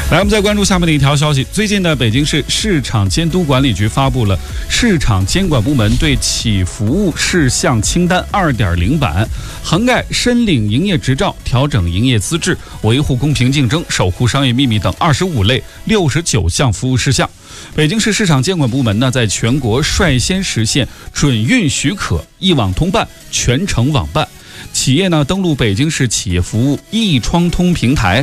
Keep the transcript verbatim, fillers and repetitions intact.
来，我们再关注下面的一条消息。最近呢，北京市市场监督管理局发布了市场监管部门对企服务事项清单 二点零 版，涵盖申领营业执照、调整营业资质、维护公平竞争、守护商业秘密等二十五类六十九项服务事项。北京市市场监管部门呢，在全国率先实现准运许可、一网通办、全程网办。企业呢登录北京市企业服务一窗通平台，